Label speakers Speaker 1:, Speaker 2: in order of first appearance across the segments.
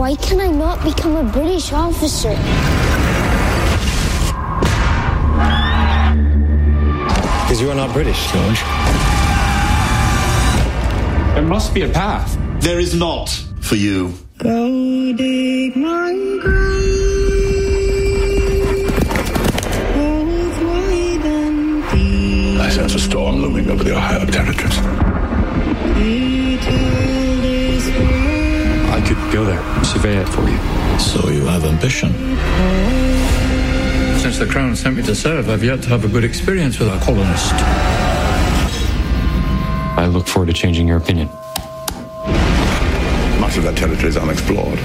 Speaker 1: Why can I not become a British officer?
Speaker 2: Because you are not British, George.
Speaker 3: There must be a path.
Speaker 4: There is not for you.
Speaker 5: Go dig my grave.
Speaker 6: I sense a storm looming over the Ohio territories.
Speaker 3: I could go there, survey it for you.
Speaker 6: So you have ambition.
Speaker 3: Since the Crown sent me to serve, I've yet to have a good experience with a colonist. I look forward to changing your opinion.
Speaker 6: Much of that territory is unexplored.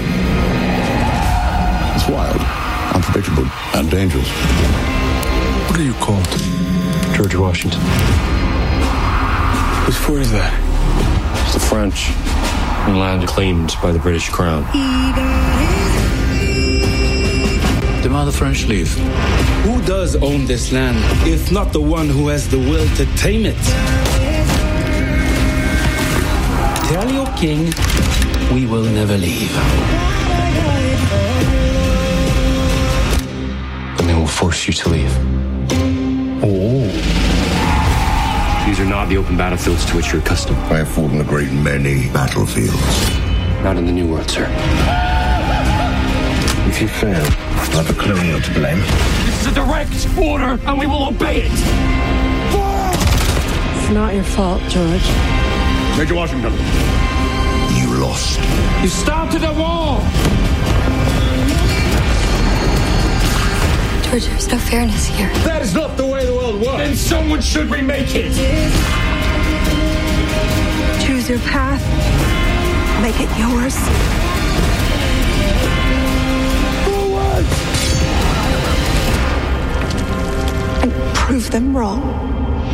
Speaker 6: It's wild, unpredictable, and dangerous. What are you called?
Speaker 3: George Washington.
Speaker 2: Whose fort is that?
Speaker 3: It's the French. And land claimed by the British Crown. Demand the French leave.
Speaker 7: Who does own this land, if not the one who has the will to tame it? Tell your king we will never leave.
Speaker 3: And they will force you to leave.
Speaker 7: Oh.
Speaker 3: These are not the open battlefields to which you're accustomed.
Speaker 6: I have fought in a great many battlefields.
Speaker 3: Not in the New World, sir.
Speaker 6: If you fail, I've a criminal to blame.
Speaker 3: This is a direct order, and we will obey it.
Speaker 5: It's not your fault, George.
Speaker 6: Major Washington. You lost.
Speaker 3: You started a war.
Speaker 8: George, there's no fairness here.
Speaker 3: That is not the way the world works. Then someone should remake it.
Speaker 5: Choose your path. Make it yours. Forward. And prove them wrong.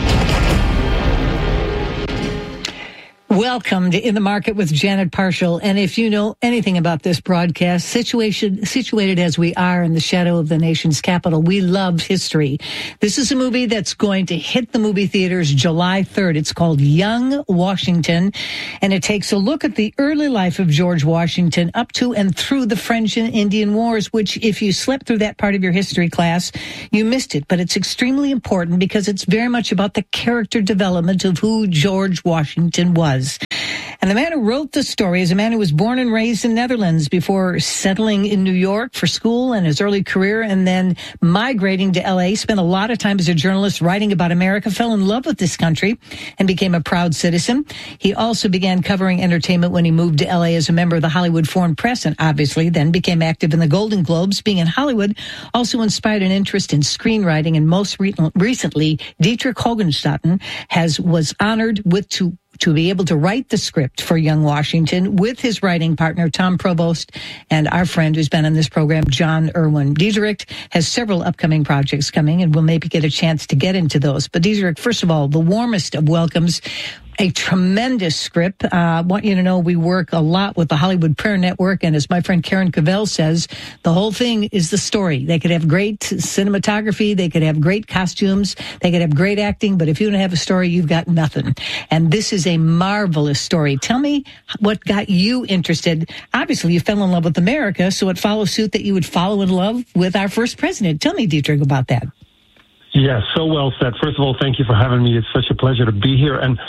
Speaker 9: Welcome to In the Market with Janet Parshall. And if you know anything about this broadcast, situated as we are in the shadow of the nation's capital, we love history. This is a movie that's going to hit the movie theaters July 3rd. It's called Young Washington, and it takes a look at the early life of George Washington up to and through the French and Indian Wars, which if you slept through that part of your history class, you missed it. But it's extremely important because it's very much about the character development of who George Washington was. And the man who wrote the story is a man who was born and raised in Netherlands before settling in New York for school and his early career, and then migrating to L.A., spent a lot of time as a journalist writing about America, fell in love with this country, and became a proud citizen. He also began covering entertainment when he moved to L.A. as a member of the Hollywood Foreign Press, and obviously then became active in the Golden Globes. Being in Hollywood also inspired an interest in screenwriting, and most recently, Dietrich Hogenstatten was honored to be able to write the script for Young Washington with his writing partner, Tom Provost, and our friend who's been on this program, John Irwin. Dietrich has several upcoming projects coming, and we'll maybe get a chance to get into those. But Dietrich, first of all, the warmest of welcomes. A tremendous script. I want you to know we work a lot with the Hollywood Prayer Network, and as my friend Karen Cavell says, the whole thing is the story. They could have great cinematography, they could have great costumes, they could have great acting, but if you don't have a story, you've got nothing. And this is a marvelous story. Tell me what got you interested. Obviously, you fell in love with America, so it follows suit that you would follow in love with our first president. Tell me, Dietrich, about that.
Speaker 10: Yeah, so well said. First of all, thank you for having me. It's such a pleasure to be here. And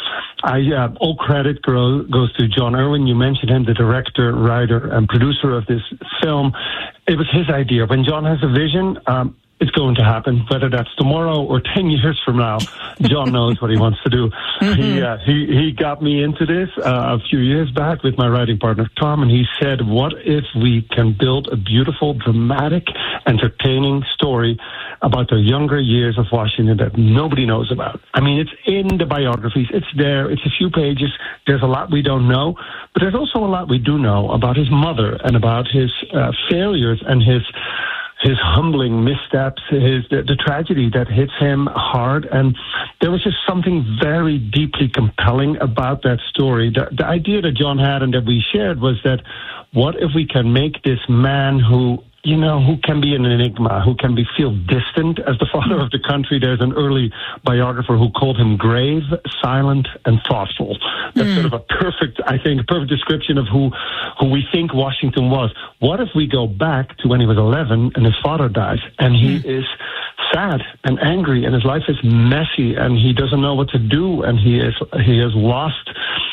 Speaker 10: all credit goes to John Irwin. You mentioned him, the director, writer, and producer of this film. It was his idea. When John has a vision, it's going to happen, whether that's tomorrow or 10 years from now. John knows what he wants to do. Mm-hmm. He got me into this a few years back with my writing partner, Tom, and he said, what if we can build a beautiful, dramatic, entertaining story about the younger years of Washington that nobody knows about? I mean, it's in the biographies. It's there. It's a few pages. There's a lot we don't know, but there's also a lot we do know about his mother and about his failures and his humbling missteps, the tragedy that hits him hard. And there was just something very deeply compelling about that story. The idea that John had and that we shared was that what if we can make this man who who can be an enigma, who can feel distant as the father of the country. There's an early biographer who called him grave, silent, and thoughtful. That's sort of a perfect description of who we think Washington was. What if we go back to when he was 11 and his father dies, and he is sad and angry, and his life is messy, and he doesn't know what to do, and he is lost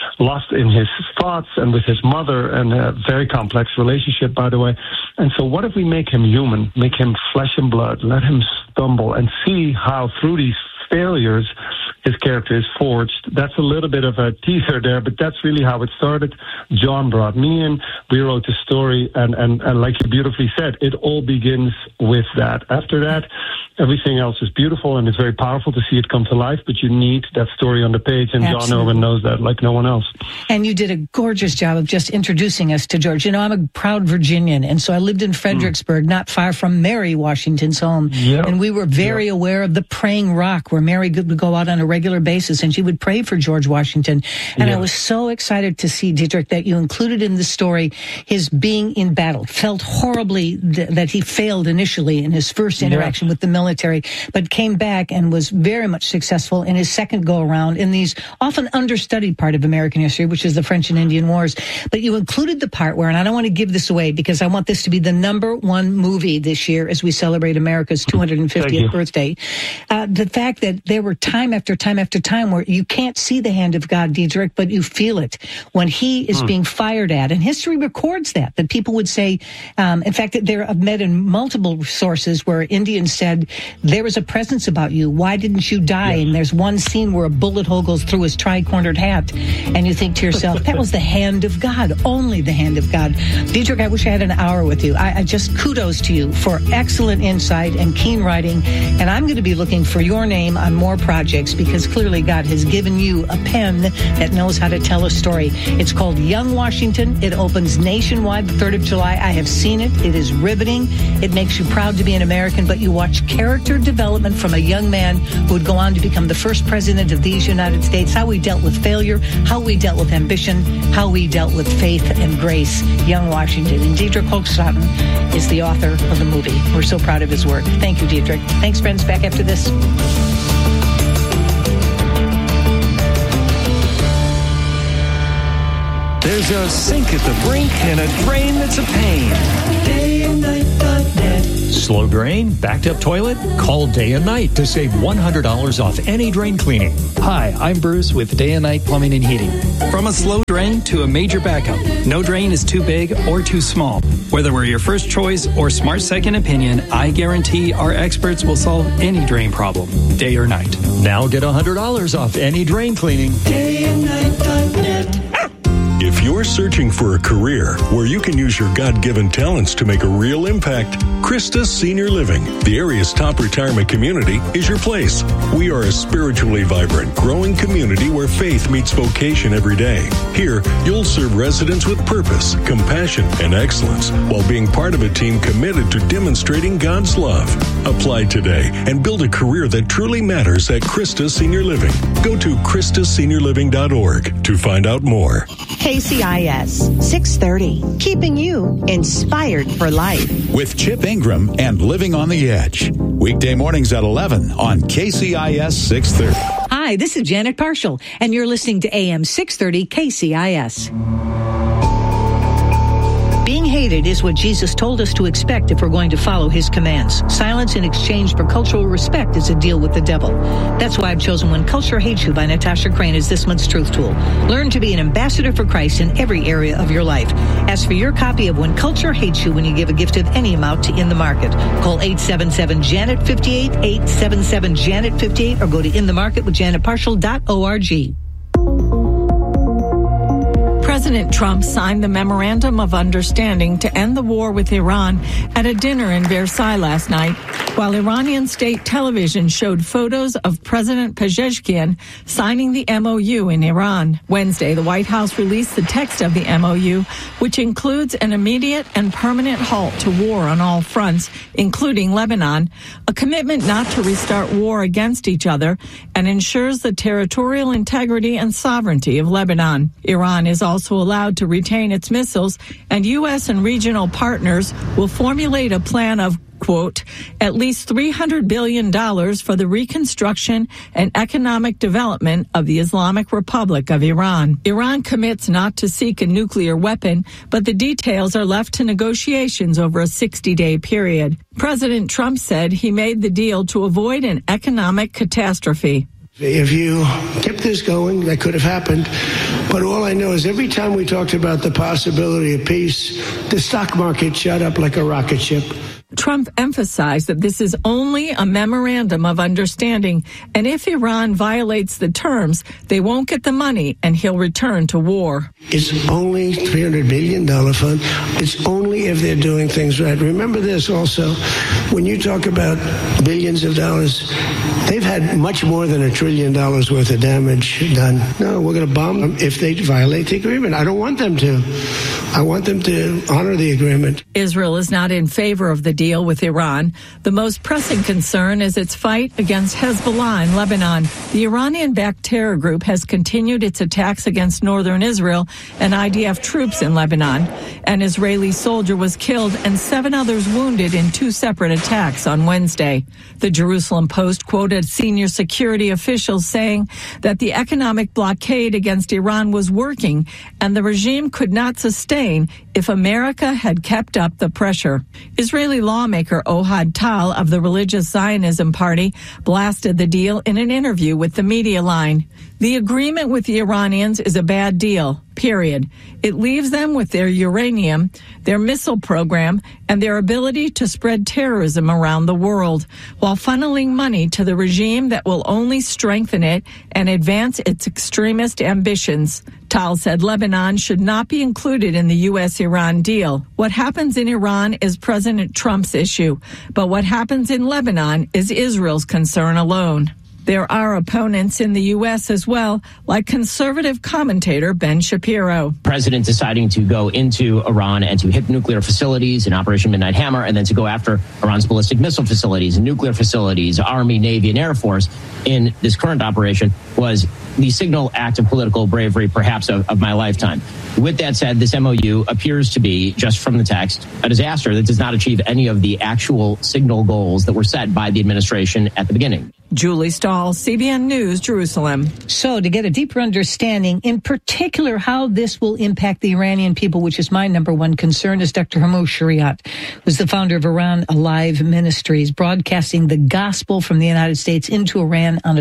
Speaker 10: in his thoughts and with his mother, and a very complex relationship, by the way. And so what if we make him human, make him flesh and blood, let him stumble, and see how through these failures his character is forged? That's a little bit of a teaser there, but that's really how it started. John brought me in, we wrote the story, and like you beautifully said, it all begins with that. After that, everything else is beautiful, and it's very powerful to see it come to life, but you need that story on the page, and Absolutely. John Irwin knows that like no one else.
Speaker 9: And you did a gorgeous job of just introducing us to George. I'm a proud Virginian, and so I lived in Fredericksburg, not far from Mary Washington's home, and we were very aware of the Praying Rock, where Mary would go out on a regular basis, and she would pray for George Washington. And I was so excited to see, Dietrich, that you included in the story his being in battle. Felt horribly that he failed initially in his first interaction with the military, but came back and was very much successful in his second go-around in these often understudied part of American history, which is the French and Indian Wars. But you included the part where, and I don't want to give this away because I want this to be the #1 movie this year as we celebrate America's 250th birthday, the fact that there were time after time after time where you can't see the hand of God, Dietrich, but you feel it when he is being fired at. And history records that people would say, in fact, I've met in multiple sources where Indians said, there was a presence about you. Why didn't you die? And there's one scene where a bullet hole goes through his tri-cornered hat. And you think to yourself, that was the hand of God, only the hand of God. Dietrich, I wish I had an hour with you. I just kudos to you for excellent insight and keen writing. And I'm going to be looking for your name on more projects because clearly God has given you a pen that knows how to tell a story. It's called Young Washington. It opens nationwide the 3rd of July. I have seen it. It is riveting. It makes you proud to be an American, but you watch character development from a young man who would go on to become the first president of these United States, how he dealt with failure, how he dealt with ambition, how he dealt with faith and grace. Young Washington. And Dietrich Hochstraten is the author of the movie. We're so proud of his work. Thank you, Dietrich. Thanks, friends. Back after this.
Speaker 8: There's a sink at the brink and a drain that's a pain. DayandNight.net. Slow drain? Backed up toilet? Call Day and Night to save $100 off any drain cleaning.
Speaker 11: Hi, I'm Bruce with Day and Night Plumbing and Heating. From a slow drain to a major backup, no drain is too big or too small. Whether we're your first choice or smart second opinion, I guarantee our experts will solve any drain problem, day or night.
Speaker 8: Now get $100 off any drain cleaning.
Speaker 12: DayandNight.net. If you're searching for a career where you can use your God-given talents to make a real impact, Christus Senior Living, the area's top retirement community, is your place. We are a spiritually vibrant, growing community where faith meets vocation every day. Here, you'll serve residents with purpose, compassion, and excellence while being part of a team committed to demonstrating God's love. Apply today and build a career that truly matters at Christus Senior Living. Go to ChristusSeniorLiving.org to find out more.
Speaker 13: KCIS 630, keeping you inspired for life.
Speaker 14: With Chip Ingram and Living on the Edge. Weekday mornings at 11 on KCIS 630.
Speaker 9: Hi, this is Janet Parshall, and you're listening to AM 630 KCIS. Being hated is what Jesus told us to expect if we're going to follow his commands. Silence in exchange for cultural respect is a deal with the devil. That's why I've chosen When Culture Hates You by Natasha Crane as this month's truth tool. Learn to be an ambassador for Christ in every area of your life. Ask for your copy of When Culture Hates You when you give a gift of any amount to In the Market. Call 877-JANET-58, 877-JANET-58, or go to inthemarketwithjanetparshall.org.
Speaker 15: President Trump signed the Memorandum of Understanding to end the war with Iran at a dinner in Versailles last night, while Iranian state television showed photos of President Pezeshkian signing the MOU in Iran. Wednesday, the White House released the text of the MOU, which includes an immediate and permanent halt to war on all fronts, including Lebanon, a commitment not to restart war against each other, and ensures the territorial integrity and sovereignty of Lebanon. Iran is also also allowed to retain its missiles, and U.S. and regional partners will formulate a plan of, quote, at least $300 billion for the reconstruction and economic development of the Islamic Republic of Iran. Iran commits not to seek a nuclear weapon, but the details are left to negotiations over a 60-day period. President Trump said he made the deal to avoid an economic catastrophe.
Speaker 16: If you kept this going, that could have happened. But all I know is every time we talked about the possibility of peace, the stock market shot up like a rocket ship.
Speaker 15: Trump emphasized that this is only a memorandum of understanding, and if Iran violates the terms, they won't get the money and he'll return to war.
Speaker 16: It's only $300 billion fund. It's only if they're doing things right. Remember this also, when you talk about billions of dollars, they've had much more than $1 trillion worth of damage done. No, we're going to bomb them if they violate the agreement. I don't want them to. I want them to honor the agreement.
Speaker 15: Israel is not in favor of the deal with Iran. The most pressing concern is its fight against Hezbollah in Lebanon. The Iranian-backed terror group has continued its attacks against northern Israel and IDF troops in Lebanon. An Israeli soldier was killed and 7 others wounded in 2 separate attacks on Wednesday. The Jerusalem Post quoted senior security officials saying that the economic blockade against Iran was working and the regime could not sustain if America had kept up the pressure. Israeli lawmaker Ohad Tal of the Religious Zionism Party blasted the deal in an interview with the Media Line. The agreement with the Iranians is a bad deal, period. It leaves them with their uranium, their missile program, and their ability to spread terrorism around the world, while funneling money to the regime that will only strengthen it and advance its extremist ambitions. Tal said Lebanon should not be included in the U.S.-Iran deal. What happens in Iran is President Trump's issue, but what happens in Lebanon is Israel's concern alone. There are opponents in the U.S. as well, like conservative commentator Ben Shapiro.
Speaker 17: President deciding to go into Iran and to hit nuclear facilities in Operation Midnight Hammer, and then to go after Iran's ballistic missile facilities and nuclear facilities, Army, Navy, and Air Force in this current operation was the signal act of political bravery, perhaps, of my lifetime. With that said, this MOU appears to be, just from the text, a disaster that does not achieve any of the actual signal goals that were set by the administration at the beginning.
Speaker 15: Julie Stahl, CBN News, Jerusalem.
Speaker 9: So to get a deeper understanding, in particular, how this will impact the Iranian people, which is my number one concern, is Dr. Hormoz Shariat, who's the founder of Iran Alive Ministries, broadcasting the gospel from the United States into Iran on a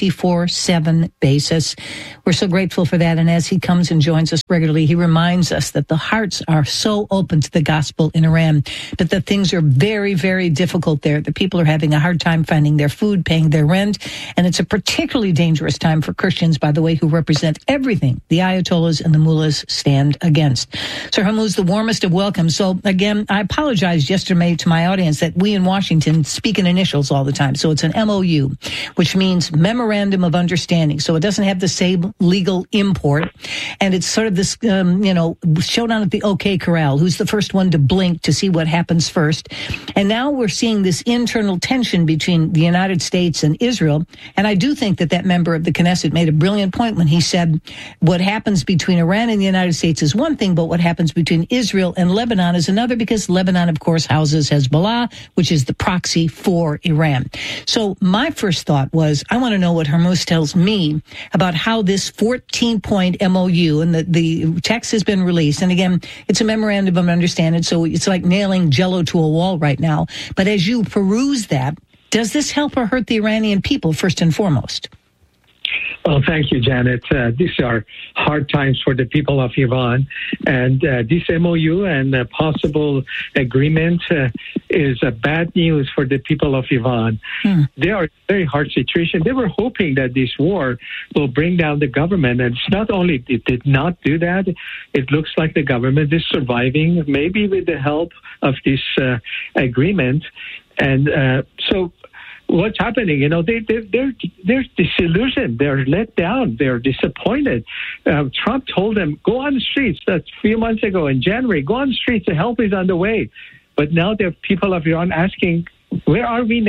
Speaker 9: 24/7 basis. We're so grateful for that. And as he comes and joins us regularly, he reminds us that the hearts are so open to the gospel in Iran, but that things are very, very difficult there. The people are having a hard time finding their food, paying their rent, and it's a particularly dangerous time for Christians, by the way, who represent everything the Ayatollahs and the mullahs stand against. Sir Hormoz, the warmest of welcomes. So again, I apologized yesterday to my audience that we in Washington speak in initials all the time. So it's an MOU, which means Memorandum of Understanding. So it doesn't have the same legal import, and it's sort of this, showdown at the OK Corral. Who's the first one to blink to see what happens first? And now we're seeing this internal tension between the United States and Israel. And I do think that member of the Knesset made a brilliant point when he said what happens between Iran and the United States is one thing, but what happens between Israel and Lebanon is another, because Lebanon, of course, houses Hezbollah, which is the proxy for Iran. So my first thought was, I want to know what Hormoz tells me about how this 14-point MOU, and the text has been released. And again, it's a memorandum of understanding, so it's like nailing Jell-O to a wall right now. But as you peruse that, does this help or hurt the Iranian people, first and foremost?
Speaker 10: Well, thank you, Janet. These are hard times for the people of Iran, and this MOU and possible agreement is bad news for the people of Iran. They are in a very hard situation. They were hoping that this war will bring down the government, and it's not only it did not do that, it looks like the government is surviving, maybe with the help of this agreement. And so what's happening? They're disillusioned. They're let down. They're disappointed. Trump told them, go on the streets. That's a few months ago in January. Go on the streets. The help is on the way. But now there are people of Iran asking, where are we now?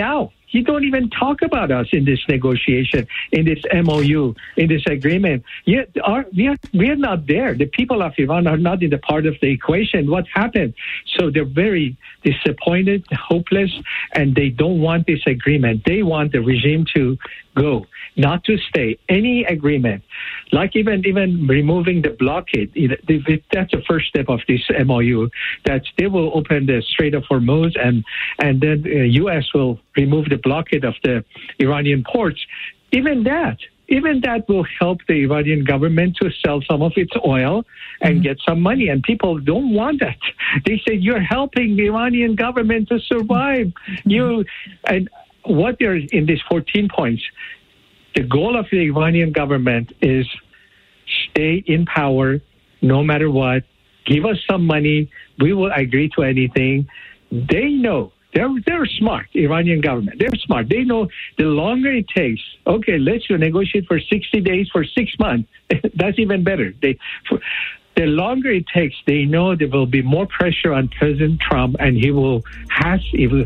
Speaker 18: You don't even talk about us in this negotiation, in this MOU, in this agreement. We are not there. The people of Iran are not in the part of the equation. What happened? So they're very disappointed, hopeless, and they don't want this agreement. They want the regime to go, not to stay. Any agreement, like even removing the blockade, that's the first step of this MOU, that they will open the Strait of Hormuz and then the U.S. will remove the blockade of the Iranian ports. Even that will help the Iranian government to sell some of its oil and get some money. And people don't want that. They say, you're helping the Iranian government to survive. And what there is in these 14 points, the goal of the Iranian government is stay in power no matter what. Give us some money. We will agree to anything. They know. They're smart, Iranian government. They're smart. They know the longer it takes, okay, let's negotiate for 60 days, for 6 months. That's even better. The longer it takes, they know there will be more pressure on President Trump, and he will have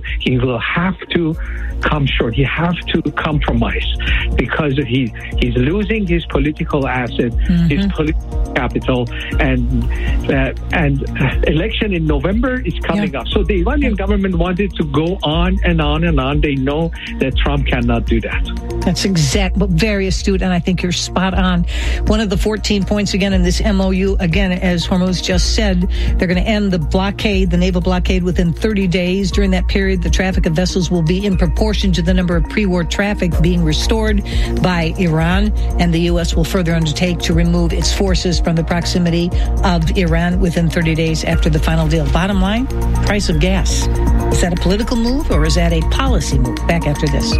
Speaker 18: to come short. He has to compromise because he's losing his political asset, his political capital, and election in November is coming up. So the Iranian government wanted to go on and on and on. They know that Trump cannot do that.
Speaker 9: That's very astute, and I think you're spot on. One of the 14 points again in this MOU, again, as Hormuz just said, they're going to end the blockade, the naval blockade, within 30 days. During that period, the traffic of vessels will be in proportion to the number of pre-war traffic being restored by Iran, and the U.S. will further undertake to remove its forces from the proximity of Iran within 30 days after the final deal. Bottom line, price of gas. Is that a political move or is that a policy move? Back after this.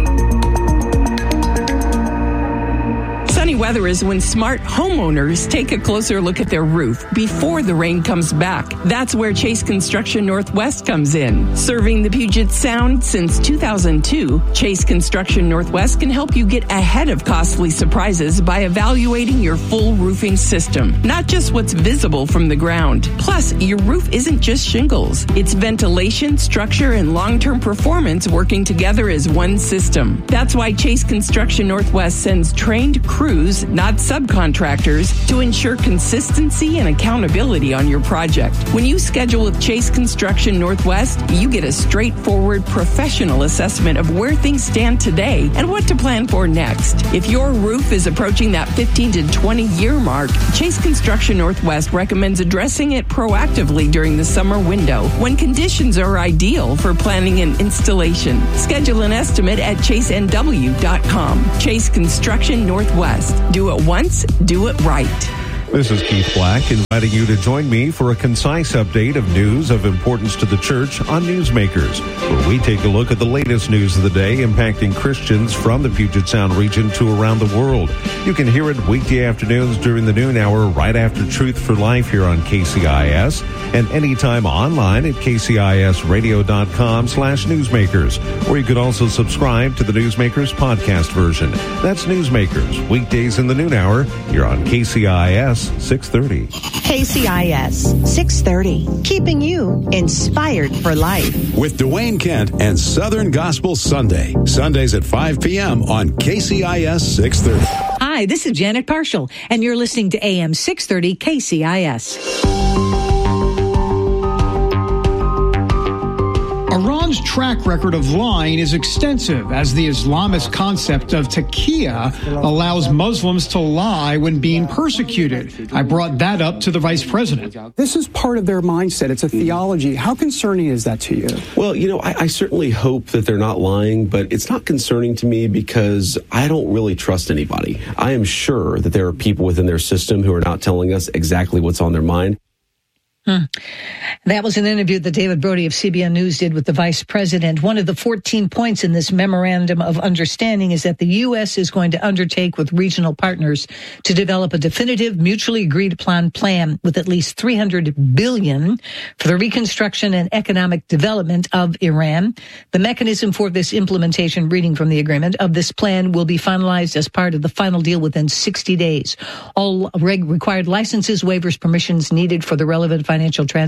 Speaker 19: Sunny weather is when smart homeowners take a closer look at their roof before the rain comes back. That's where Chase Construction Northwest comes in. Serving the Puget Sound since 2002, Chase Construction Northwest can help you get ahead of costly surprises by evaluating your full roofing system, not just what's visible from the ground. Plus, your roof isn't just shingles. It's ventilation, structure, and long-term performance working together as one system. That's why Chase Construction Northwest sends trained crews, not subcontractors, to ensure consistency and accountability on your project. When you schedule with Chase Construction Northwest, you get a straightforward professional assessment of where things stand today and what to plan for next. If your roof is approaching that 15 to 20 year mark, Chase Construction Northwest recommends addressing it proactively during the summer window when conditions are ideal for planning and installation. Schedule an estimate at chasenw.com. Chase Construction Northwest. Do it once, do it right.
Speaker 20: This is Keith Black, inviting you to join me for a concise update of news of importance to the church on Newsmakers, where we take a look at the latest news of the day impacting Christians from the Puget Sound region to around the world. You can hear it weekday afternoons during the noon hour right after Truth for Life here on KCIS, and anytime online at kcisradio.com/newsmakers, or you could also subscribe to the Newsmakers podcast version. That's Newsmakers, weekdays in the noon hour here on KCIS 630.
Speaker 13: KCIS 630, keeping you inspired for life.
Speaker 14: With Dwayne Kent and Southern Gospel Sunday. Sundays at 5 p.m. on KCIS 630.
Speaker 9: Hi, this is Janet Parshall, and you're listening to AM 630 KCIS.
Speaker 21: Iran's track record of lying is extensive, as the Islamist concept of taqiyya allows Muslims to lie when being persecuted. I brought that up to the vice president.
Speaker 22: This is part of their mindset. It's a theology. How concerning is that to you?
Speaker 23: Well, I certainly hope that they're not lying, but it's not concerning to me because I don't really trust anybody. I am sure that there are people within their system who are not telling us exactly what's on their mind.
Speaker 9: That was an interview that David Brody of CBN News did with the vice president. One of the 14 points in this memorandum of understanding is that the U.S. is going to undertake with regional partners to develop a definitive, mutually agreed upon plan with at least $300 billion for the reconstruction and economic development of Iran. The mechanism for this implementation, reading from the agreement, of this plan will be finalized as part of the final deal within 60 days. All required licenses, waivers, permissions needed for the relevant financial transactions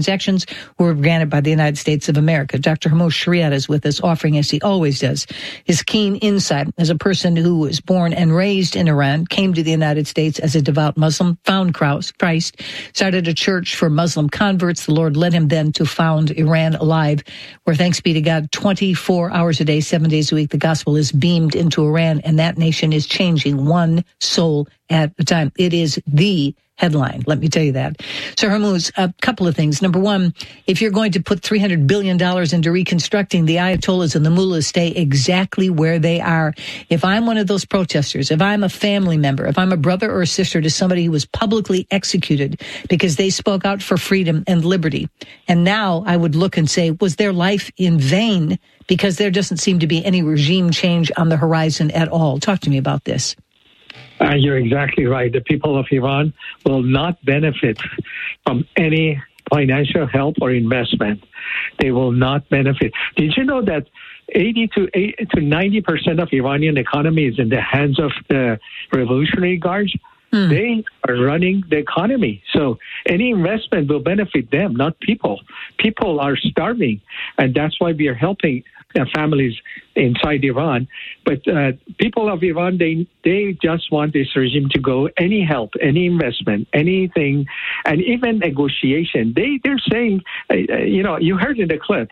Speaker 9: loans were granted by the United States of America. Dr. Hormoz Shariat is with us, offering, as he always does, his keen insight as a person who was born and raised in Iran, came to the United States as a devout Muslim, found Christ, started a church for Muslim converts. The Lord led him then to found Iran Alive, where, thanks be to God, 24 hours a day, 7 days a week, the gospel is beamed into Iran, and that nation is changing one soul at a time. It is the headline, let me tell you that. So, Hormoz, a couple of things. Number one, if you're going to put $300 billion into reconstructing, the Ayatollahs and the mullahs stay exactly where they are. If I'm one of those protesters, if I'm a family member, if I'm a brother or a sister to somebody who was publicly executed because they spoke out for freedom and liberty, and now I would look and say, was their life in vain? Because there doesn't seem to be any regime change on the horizon at all. Talk to me about this.
Speaker 18: You're exactly right. The people of Iran will not benefit from any financial help or investment. They will not benefit. Did you know that 80 to 90% of Iranian economy is in the hands of the Revolutionary Guard? They are running the economy. So any investment will benefit them, not people. People are starving, and that's why we are helping families inside Iran. But people of Iran, they just want this regime to go. Any help, any investment, anything, and even negotiation. They're saying, you heard in the clip,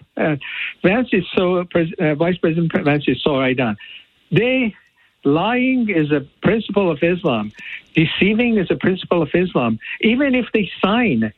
Speaker 18: Vice President Vance is so right on. Lying is a principle of Islam. Deceiving is a principle of Islam. Even if they sign,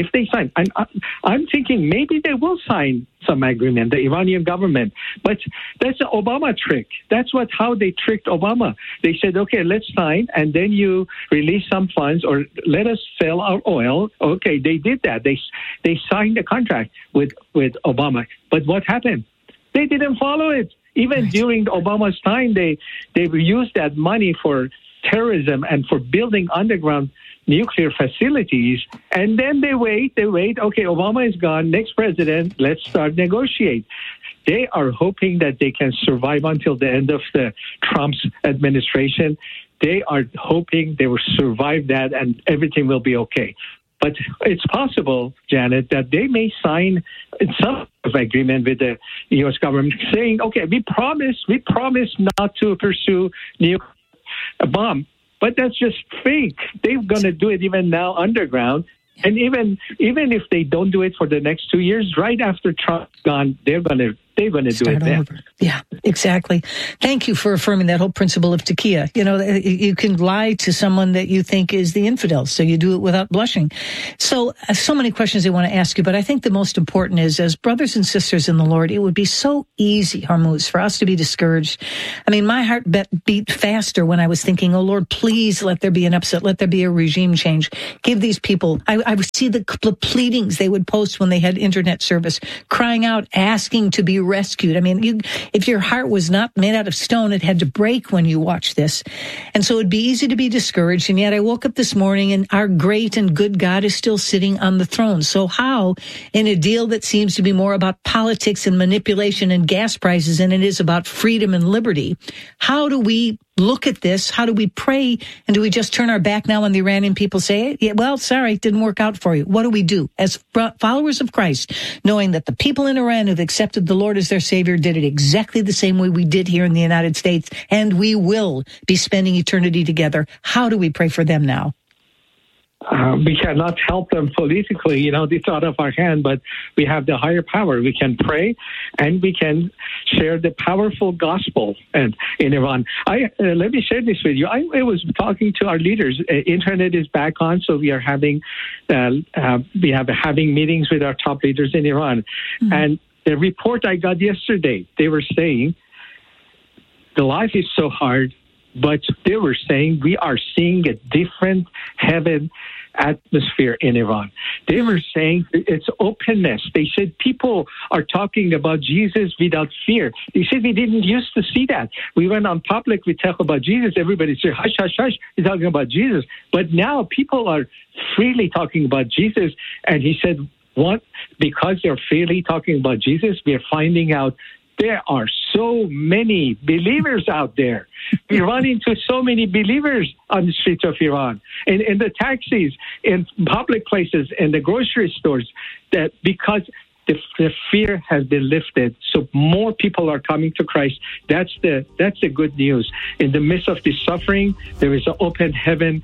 Speaker 18: I'm thinking maybe they will sign some agreement, the Iranian government. But that's an Obama trick. That's how they tricked Obama. They said, okay, let's sign, and then you release some funds or let us sell our oil. Okay, they did that. They signed a contract with Obama. But what happened? They didn't follow it. Even during Obama's time, they used that money for terrorism and for building underground nuclear facilities. And then they wait. Okay, Obama is gone. Next president, let's start negotiate. They are hoping that they can survive until the end of the Trump's administration. They are hoping they will survive that and everything will be okay. But it's possible, Janet, that they may sign some agreement with the U.S. government saying, okay, we promise not to pursue nuclear bomb. But that's just fake. They're going to do it even now underground. And even if they don't do it for the next 2 years, right after Trump's gone, they're going to do it then.
Speaker 9: Yeah, exactly. Thank you for affirming that whole principle of taqiyya. You can lie to someone that you think is the infidel, so you do it without blushing. So many questions I want to ask you, but I think the most important is, as brothers and sisters in the Lord, it would be so easy, Hormoz, for us to be discouraged. I mean, my heart beat faster when I was thinking, oh Lord, please let there be an upset, let there be a regime change. Give these people, I would see the pleadings they would post when they had internet service, crying out, asking to be rescued. I mean, if your heart was not made out of stone, it had to break when you watch this. And so it'd be easy to be discouraged. And yet I woke up this morning and our great and good God is still sitting on the throne. So how, in a deal that seems to be more about politics and manipulation and gas prices than it is about freedom and liberty, how do we look at this? How do we pray? And do we just turn our back now when the Iranian people say, yeah, well, sorry, it didn't work out for you? What do we do as followers of Christ, knowing that the people in Iran who've accepted the Lord as their Savior did it exactly the same way we did here in the United States, and we will be spending eternity together? How do we pray for them now?
Speaker 18: We cannot help them politically, it's out of our hand, but we have the higher power. We can pray and we can share the powerful gospel in Iran. Let me share this with you. I was talking to our leaders. Internet is back on, so we are having meetings with our top leaders in Iran. Mm-hmm. And the report I got yesterday, they were saying the life is so hard, but they were saying we are seeing a different heaven atmosphere in Iran. They were saying it's openness. They said people are talking about Jesus without fear. They said we didn't used to see that. We went on public, we talk about Jesus, everybody said, hush, hush, hush, we're talking about Jesus. But now people are freely talking about Jesus. And he said, because they're freely talking about Jesus, we are finding out there are so many believers out there. We run into so many believers on the streets of Iran, and in the taxis, in public places, in the grocery stores, that because the fear has been lifted, so more people are coming to Christ. That's the good news. In the midst of this suffering, there is an open heaven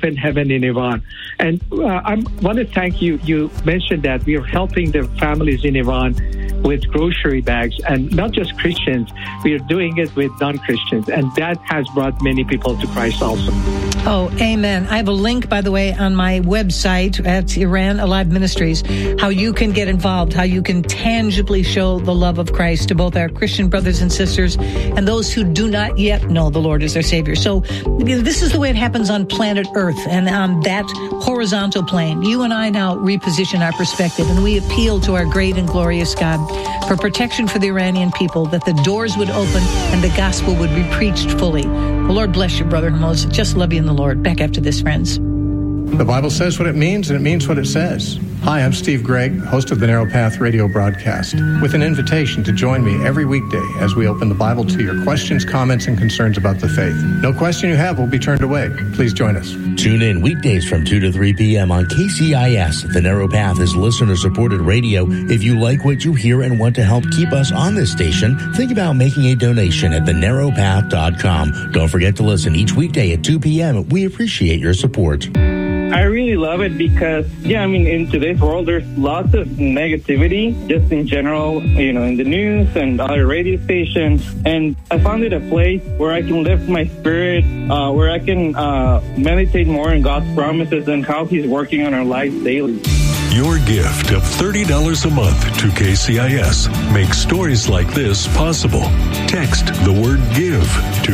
Speaker 18: in Iran. And I want to thank you. You mentioned that we are helping the families in Iran with grocery bags, and not just Christians. We are doing it with non-Christians, and that has brought many people to Christ also.
Speaker 9: Oh, amen. I have a link, by the way, on my website at Iran Alive Ministries, how you can get involved, how you can tangibly show the love of Christ to both our Christian brothers and sisters and those who do not yet know the Lord as their Savior. So this is the way it happens on planet Earth, and on that horizontal plane. You and I now reposition our perspective, and we appeal to our great and glorious God for protection for the Iranian people, that the doors would open and the gospel would be preached fully. The Lord bless you, Brother Hormoz. Just love you in the Lord. Back after this, friends.
Speaker 1: The Bible says what it means, and it means what it says. Hi, I'm Steve Gregg, host of the Narrow Path radio broadcast, with an invitation to join me every weekday as we open the Bible to your questions, comments, and concerns about the faith. No question you have will be turned away. Please join us.
Speaker 2: Tune in weekdays from 2 to 3 p.m. on KCIS. The Narrow Path is listener-supported radio. If you like what you hear and want to help keep us on this station, think about making a donation at thenarrowpath.com. Don't forget to listen each weekday at 2 p.m. We appreciate your support.
Speaker 4: I really love it because, in today's world, there's lots of negativity, just in general, in the news and other radio stations. And I found it a place where I can lift my spirit, where I can meditate more on God's promises and how He's working on our lives daily.
Speaker 12: Your gift of $30 a month to KCIS makes stories like this possible. Text the word GIVE to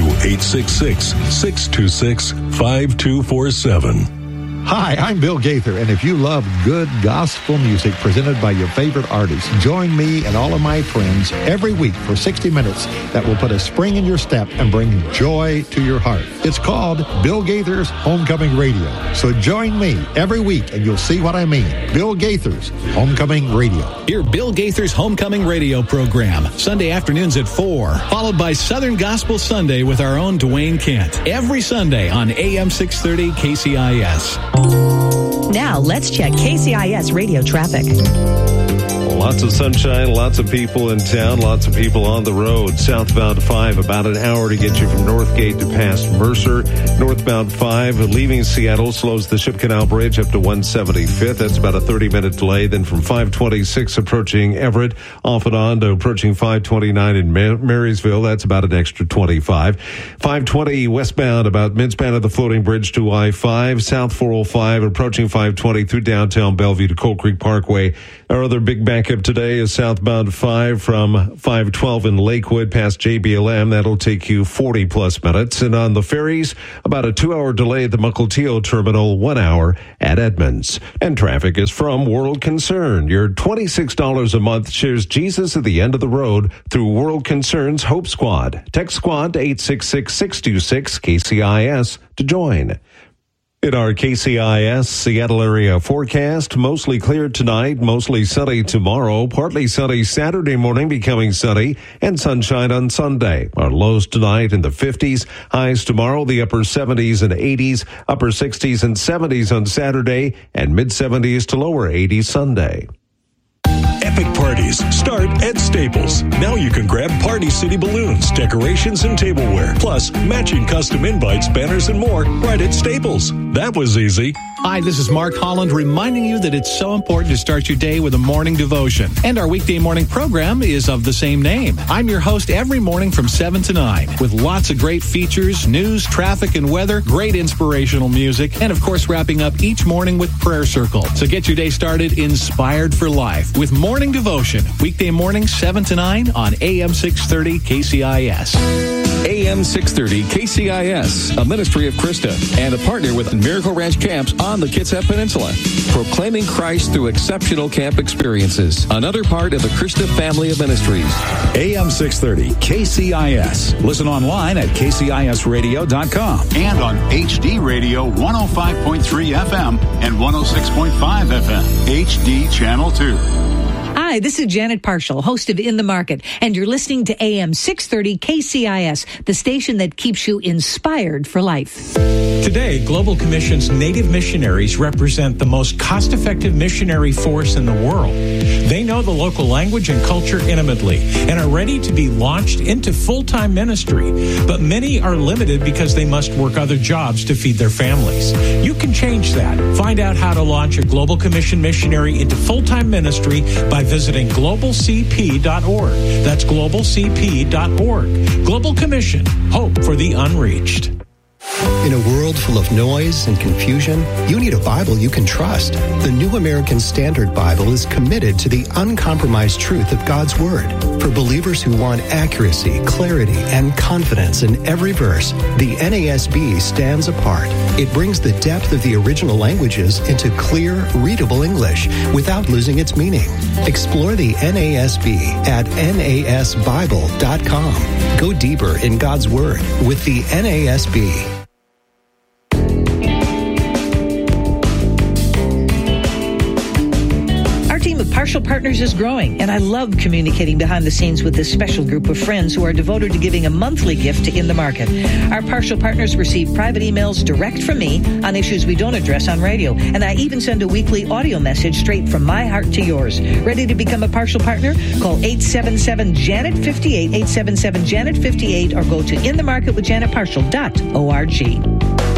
Speaker 12: 866-626-5247.
Speaker 24: Hi, I'm Bill Gaither, and if you love good gospel music presented by your favorite artists, join me and all of my friends every week for 60 minutes that will put a spring in your step and bring joy to your heart. It's called Bill Gaither's Homecoming Radio. So join me every week and you'll see what I mean. Bill Gaither's Homecoming Radio.
Speaker 25: Hear Bill Gaither's Homecoming Radio program, Sunday afternoons at 4, followed by Southern Gospel Sunday with our own Dwayne Kent, every Sunday on AM 630 KCIS.
Speaker 13: Now, let's check KCIS radio traffic.
Speaker 20: Lots of sunshine, lots of people in town, lots of people on the road. Southbound 5, about an hour to get you from Northgate to past Mercer. Northbound 5, leaving Seattle, slows the Ship Canal Bridge up to 175th. That's about a 30-minute delay. Then from 526 approaching Everett, off and on to approaching 529 in Marysville. That's about an extra 25. 520 westbound, about midspan of the floating bridge to I-5. South 405 approaching 520 through downtown Bellevue to Coal Creek Parkway. Our other big backup today is southbound 5 from 512 in Lakewood past JBLM. That'll take you 40 plus minutes. And on the ferries, about a 2-hour delay at the Mukilteo Terminal, 1 hour at Edmonds. And traffic is from World Concern. Your $26 a month shares Jesus at the end of the road through World Concern's Hope Squad. Text Squad to 866-626-KCIS to join. In our KCIS Seattle area forecast, mostly clear tonight, mostly sunny tomorrow, partly sunny Saturday morning, becoming sunny, and sunshine on Sunday. Our lows tonight in the 50s, highs tomorrow, the upper 70s and 80s, upper 60s and 70s on Saturday, and mid-70s to lower 80s Sunday.
Speaker 12: Epic parties start at Staples. Now you can grab Party City balloons, decorations, and tableware, plus matching custom invites, banners, and more right at Staples. That was easy.
Speaker 25: Hi, this is Mark Holland reminding you that it's so important to start your day with a morning devotion. And our weekday morning program is of the same name. I'm your host every morning from 7 to 9 with lots of great features, news, traffic, and weather, great inspirational music, and of course wrapping up each morning with Prayer Circle. So get your day started inspired for life with Morning Devotion. Weekday morning 7 to 9 on AM 630 KCIS.
Speaker 26: AM 630 KCIS, a ministry of Krista, and a partner with Miracle Ranch Camps on the Kitsap Peninsula. Proclaiming Christ through exceptional camp experiences. Another part of the Krista family of ministries.
Speaker 27: AM 630 KCIS. Listen online at kcisradio.com and on HD Radio 105.3 FM and 106.5 FM. HD Channel 2.
Speaker 9: Hi, this is Janet Parshall, host of In the Market, and you're listening to AM 630 KCIS, the station that keeps you inspired for life.
Speaker 25: Today, Global Commission's Native missionaries represent the most cost-effective missionary force in the world. They know the local language and culture intimately and are ready to be launched into full-time ministry. But many are limited because they must work other jobs to feed their families. You can change that. Find out how to launch a Global Commission missionary into full-time ministry by visiting globalcp.org. That's globalcp.org. Global Commission, hope for the unreached.
Speaker 3: In a world full of noise and confusion, you need a Bible you can trust. The New American Standard Bible is committed to the uncompromised truth of God's Word. For believers who want accuracy, clarity, and confidence in every verse, the NASB stands apart. It brings the depth of the original languages into clear, readable English without losing its meaning. Explore the NASB at nasbible.com. Go deeper in God's Word with the NASB.
Speaker 9: Partial Partners is growing, and I love communicating behind the scenes with this special group of friends who are devoted to giving a monthly gift to In the Market. Our Partial Partners receive private emails direct from me on issues we don't address on radio, and I even send a weekly audio message straight from my heart to yours. Ready to become a Partial Partner? Call 877-JANET-58, 877-JANET-58, or go to inthemarketwithjanetparshall.org.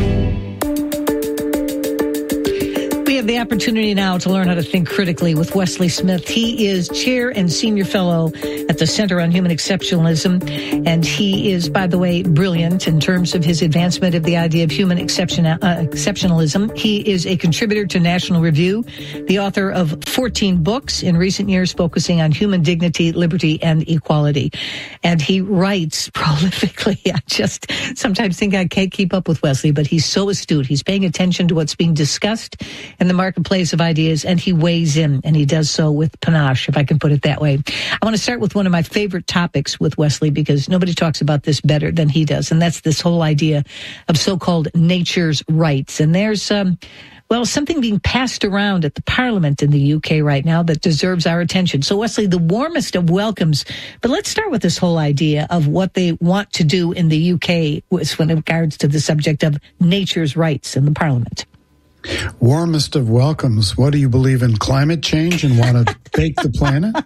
Speaker 9: We have the opportunity now to learn how to think critically with Wesley Smith. He is chair and senior fellow at the Center on Human Exceptionalism, and he is, by the way, brilliant in terms of his advancement of the idea of human exceptionalism. He is a contributor to National Review, the author of 14 books in recent years focusing on human dignity, liberty, and equality. And he writes prolifically. I just sometimes think I can't keep up with Wesley, but he's so astute. He's paying attention to what's being discussed in the marketplace of ideas, and he weighs in, and he does so with panache, if I can put it that way. I want to start with one of my favorite topics with Wesley, because nobody talks about this better than he does, and that's this whole idea of so-called nature's rights. And there's something being passed around at the Parliament in the UK right now that deserves our attention. So, Wesley, the warmest of welcomes. But let's start with this whole idea of what they want to do in the UK with regards to the subject of nature's rights in the Parliament.
Speaker 5: Warmest of welcomes. What do you believe in, climate change and want to bake the planet?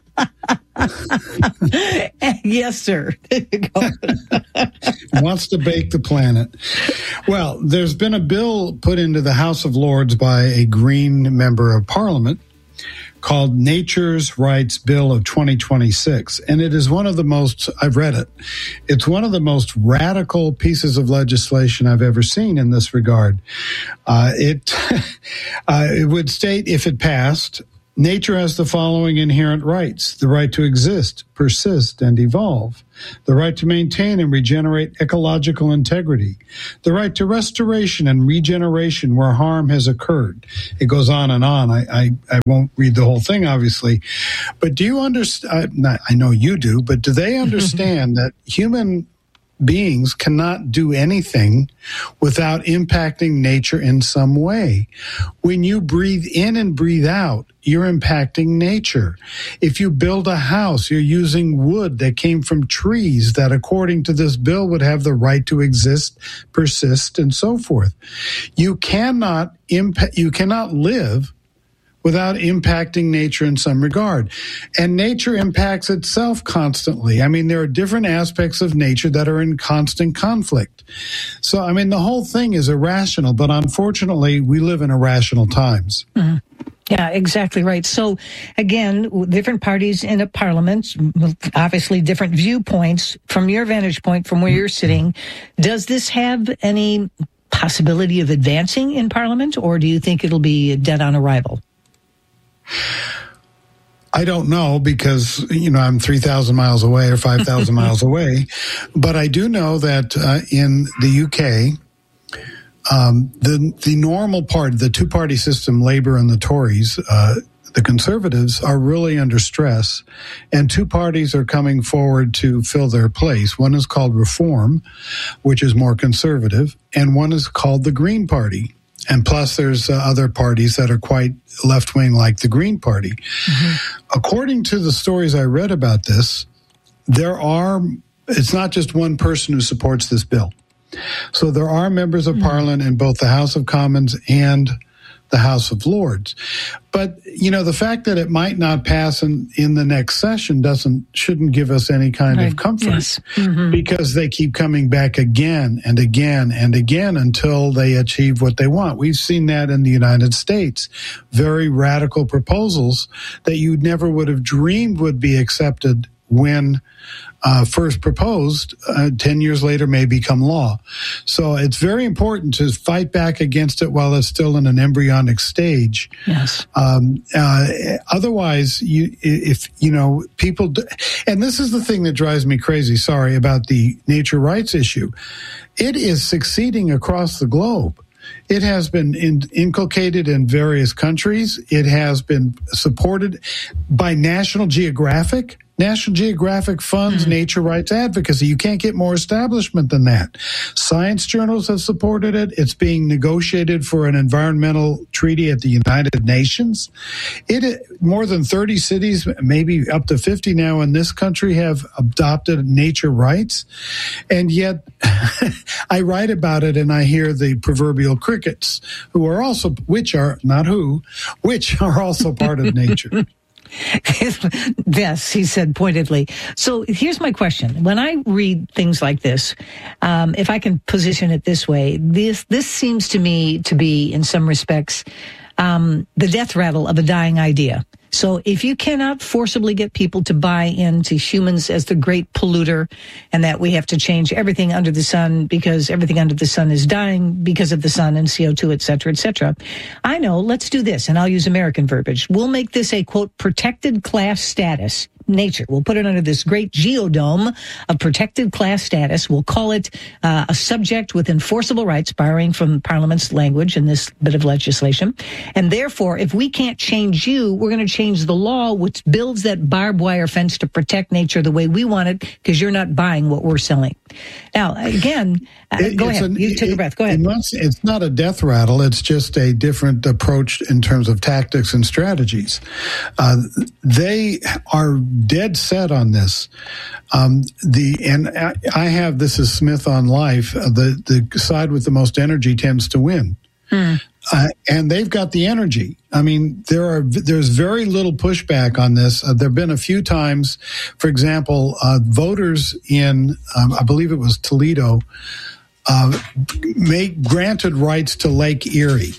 Speaker 9: Yes, sir.
Speaker 5: Wants to bake the planet. Well, there's been a bill put into the House of Lords by a Green member of Parliament called Nature's Rights Bill of 2026. And it is one of the most, I've read it, it's one of the most radical pieces of legislation I've ever seen in this regard. It would state, if it passed, nature has the following inherent rights: the right to exist, persist, and evolve, the right to maintain and regenerate ecological integrity, the right to restoration and regeneration where harm has occurred. It goes on and on. I won't read the whole thing, obviously. But do you understand? I know you do, but do they understand that human beings cannot do anything without impacting nature in some way? When you breathe in and breathe out, you're impacting nature. If you build a house, you're using wood that came from trees that, according to this bill, would have the right to exist, persist, and so forth. You cannot live without impacting nature in some regard. And nature impacts itself constantly. I mean, there are different aspects of nature that are in constant conflict. So, I mean, the whole thing is irrational, but unfortunately, we live in irrational times.
Speaker 9: Mm-hmm. Yeah, exactly right. So, again, different parties in a parliament, obviously different viewpoints. From your vantage point, from where you're sitting, does this have any possibility of advancing in parliament, or do you think it'll be dead on arrival?
Speaker 5: I don't know, because, I'm 3,000 miles away or 5,000 miles away. But I do know that in the UK, the normal part, the two-party system, Labour and the Tories, the Conservatives, are really under stress. And two parties are coming forward to fill their place. One is called Reform, which is more conservative, and one is called the Green Party. And plus, there's other parties that are quite left-wing, like the Green Party. Mm-hmm. According to the stories I read about this, it's not just one person who supports this bill. So there are members of Parliament in both the House of Commons and the House of Lords. But, the fact that it might not pass in the next session shouldn't give us any kind of comfort, because they keep coming back again and again and again until they achieve what they want. We've seen that in the United States. Very radical proposals that you never would have dreamed would be accepted when first proposed, 10 years later may become law. So it's very important to fight back against it while it's still in an embryonic stage.
Speaker 9: Yes.
Speaker 5: Otherwise, people, and this is the thing that drives me crazy, about the nature rights issue. It is succeeding across the globe. It has been inculcated in various countries. It has been supported by National Geographic. National Geographic funds nature rights advocacy. You can't get more establishment than that. Science journals have supported it. It's being negotiated for an environmental treaty at the United Nations. More than 30 cities, maybe up to 50 now in this country, have adopted nature rights. And yet I write about it and I hear the proverbial crickets, which are also part of nature.
Speaker 9: Yes, he said pointedly. So here's my question. When I read things like this, if I can position it this way, this seems to me to be, in some respects, the death rattle of a dying idea. So if you cannot forcibly get people to buy into humans as the great polluter and that we have to change everything under the sun because everything under the sun is dying because of the sun and CO2, et cetera, I know, let's do this, and I'll use American verbiage. We'll make this a, quote, protected class status. Nature. We'll put it under this great geodome of protected class status. We'll call it a subject with enforceable rights, borrowing from Parliament's language in this bit of legislation. And therefore, if we can't change you, we're going to change the law, which builds that barbed wire fence to protect nature the way we want it, because you're not buying what we're selling. Now, again, go ahead. You took a breath. Go ahead.
Speaker 5: It's not a death rattle. It's just a different approach in terms of tactics and strategies. They are dead set on this. This is Smith on Life. The side with the most energy tends to win. And they've got the energy. I mean, there's very little pushback on this. There have been a few times, for example, voters in, I believe it was Toledo, granted rights to Lake Erie.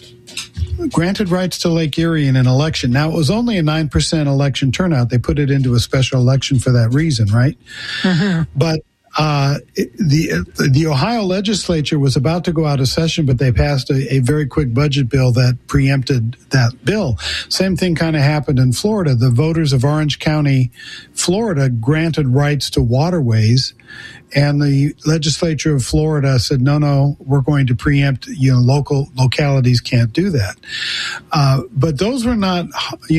Speaker 5: In an election. Now, it was only a 9% election turnout. They put it into a special election for that reason, right? But the Ohio legislature was about to go out of session, but they passed a very quick budget bill that preempted that bill. Same thing kind of happened in Florida. The voters of Orange County, Florida, granted rights to waterways, and the legislature of Florida said, no, we're going to preempt, localities can't do that. But those were not,